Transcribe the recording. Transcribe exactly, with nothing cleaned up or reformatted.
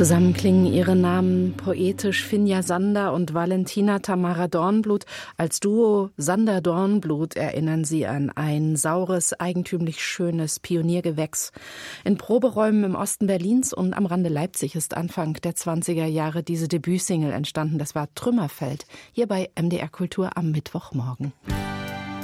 Zusammen klingen ihre Namen poetisch Finja Sander und Valentina Tamara Dornblut. Als Duo Sander-Dornblut erinnern sie an ein saures, eigentümlich schönes Pioniergewächs. In Proberäumen im Osten Berlins und am Rande Leipzig ist Anfang der zwanziger Jahre diese Debütsingle entstanden. Das war Trümmerfeld, hier bei M D R Kultur am Mittwochmorgen.